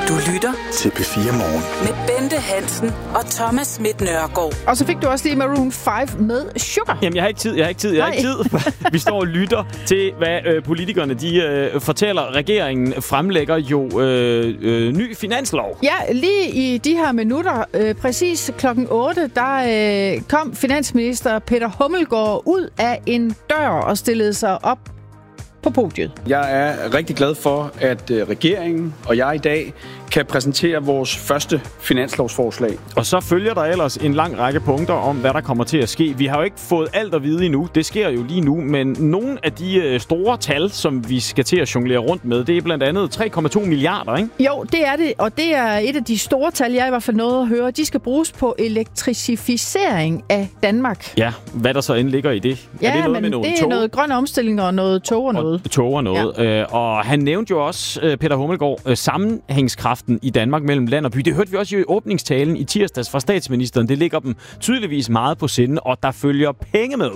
Du lytter til P4 Morgen med Bente Hansen og Thomas Schmidt Nørgaard. Og så fik du også lige Maroon 5 med Sugar. Jamen, jeg har ikke tid. Vi står og lytter til, hvad politikerne de fortæller. Regeringen fremlægger jo ny finanslov. Ja, lige i de her minutter, præcis klokken 8, der kom finansminister Peter Hummelgaard ud af en dør og stillede sig op på podiet. Jeg er rigtig glad for, at regeringen og jeg i dag kan præsentere vores første finanslovsforslag. Og så følger der ellers en lang række punkter om, hvad der kommer til at ske. Vi har jo ikke fået alt at vide endnu. Det sker jo lige nu. Men nogle af de store tal, som vi skal til at jonglere rundt med, det er blandt andet 3,2 milliarder, ikke? Jo, det er det. Og det er et af de store tal, jeg i hvert fald nåede at høre. De skal bruges på elektrificering af Danmark. Ja, hvad der så end ligger i det. Ja, er det noget men med det er noget grøn omstilling og noget tog og noget. Tog og noget. Ja. Og han nævnte jo også, Peter Hummelgaard, sammenhængskraften i Danmark mellem land og by. Det hørte vi også i åbningstalen i tirsdags fra statsministeren. Det ligger dem tydeligvis meget på sinde, og der følger penge med.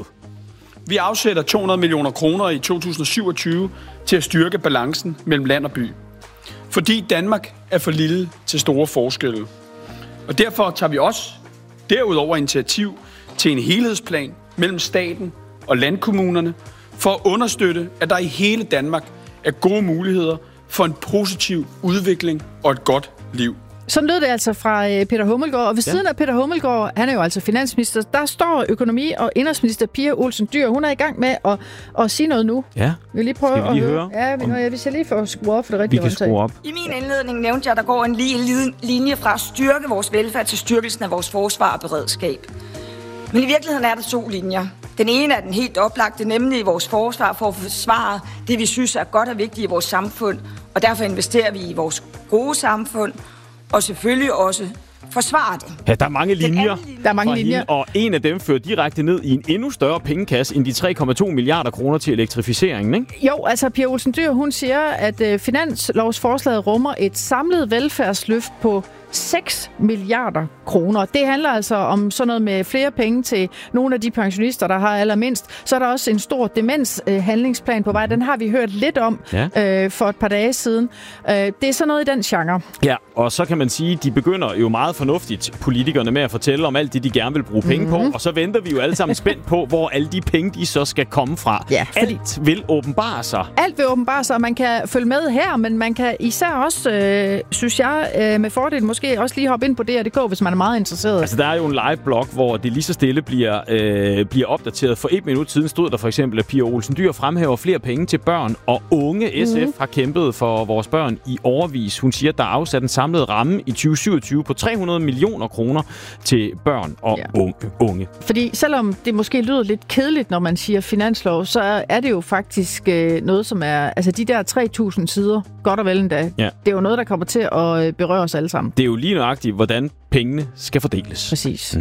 Vi afsætter 200 millioner kroner i 2027 til at styrke balancen mellem land og by. Fordi Danmark er for lille til store forskelle. Og derfor tager vi også derudover initiativ til en helhedsplan mellem staten og landkommunerne for at understøtte, at der i hele Danmark er gode muligheder for en positiv udvikling og et godt liv. Sådan lød det altså fra Peter Hummelgaard. Og ved siden af Peter Hummelgaard, han er jo altså finansminister, der står økonomi- og indenrigsminister Pia Olsen Dyhr. Hun er i gang med at sige noget nu. Ja. Vi lige prøve skal vi lige høre? Ja, vi skal lige få skruet op for det rigtige håndtag. Vi kan skrue op. I min indledning nævnte jeg, at der går en lige linje fra at styrke vores velfærd til styrkelsen af vores forsvar og beredskab. Men i virkeligheden er der to linjer. Den ene er den helt oplagte, nemlig vores forsvar for at forsvare det, vi synes er godt og vigtigt i vores samfund. Og derfor investerer vi i vores gode samfund, og selvfølgelig også forsvare det. Ja, der er mange linjer. Der er mange linjer. Og en af dem fører direkte ned i en endnu større pengekasse end de 3,2 milliarder kroner til elektrificeringen, ikke? Jo, altså Pia Olsen Dyhr, hun siger, at finanslovsforslaget rummer et samlet velfærdsløft på 6 milliarder kroner. Det handler altså om sådan noget med flere penge til nogle af de pensionister, der har allermindst. Så er der også en stor demenshandlingsplan på vej. Den har vi hørt lidt om for et par dage siden. Det er sådan noget i den genre. Ja, og så kan man sige, de begynder jo meget fornuftigt, politikerne, med at fortælle om alt det, de gerne vil bruge penge på. Og så venter vi jo alle sammen spændt på, hvor alle de penge, de så skal komme fra. Ja, alt vil åbenbare sig. Alt vil åbenbare sig, og man kan følge med her, men man kan især også, synes jeg, med fordel måske også lige hoppe ind på DR.dk, hvis man er meget interesseret. Altså, der er jo en live-blog, hvor det lige så stille bliver opdateret. For 1 minut siden stod der for eksempel, at Pia Olsen Dyhr fremhæver flere penge til børn og unge. SF har kæmpet for vores børn i årevis. Hun siger, at der er afsat en samlet ramme i 2027 på 300 millioner kroner til børn og unge. Fordi selvom det måske lyder lidt kedeligt, når man siger finanslov, så er det jo faktisk noget, som er... Altså, de der 3.000 sider, godt og vel endda, det er jo noget, der kommer til at berøre os alle sammen. Det er jo lige nøjagtigt, hvordan pengene skal fordeles. Præcis.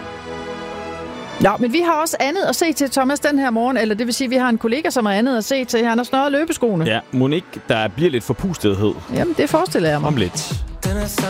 Nå, men vi har også andet at se til, Thomas, den her morgen. Eller det vil sige, at vi har en kollega, som har andet at se til. Han har snøret løbeskoene. Ja, Monique, der bliver lidt forpustethed. Jamen, det forestiller jeg mig. Om lidt.